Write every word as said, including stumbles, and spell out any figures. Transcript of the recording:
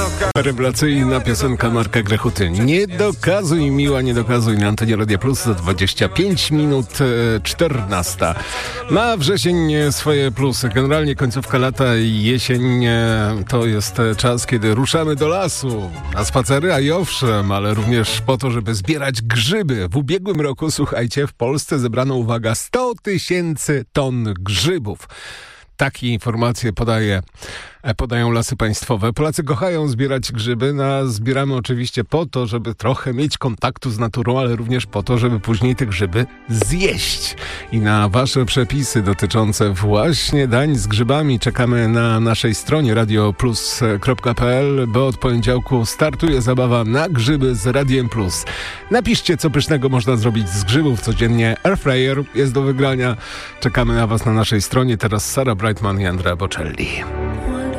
Rewelacyjna piosenka Marka Grechuty. Nie dokazuj, miła, nie dokazuj na antenie Radia Plus za dwadzieścia pięć minut czternasta. Ma wrzesień swoje plusy. Generalnie końcówka lata i jesień to jest czas, kiedy ruszamy do lasu na spacery, a i owszem, ale również po to, żeby zbierać grzyby. W ubiegłym roku, słuchajcie, w Polsce zebrano, uwaga, sto tysięcy ton grzybów. Takie informacje podaje, podają Lasy Państwowe. Polacy kochają zbierać grzyby, no a zbieramy oczywiście po to, żeby trochę mieć kontaktu z naturą, ale również po to, żeby później te grzyby zjeść. I na wasze przepisy dotyczące właśnie dań z grzybami czekamy na naszej stronie radio plus kropka p l, bo od poniedziałku startuje zabawa na grzyby z Radiem Plus. Napiszcie, co pysznego można zrobić z grzybów codziennie. Airfryer jest do wygrania. Czekamy na was na naszej stronie. Teraz Sara Brightman i Andrea Bocelli.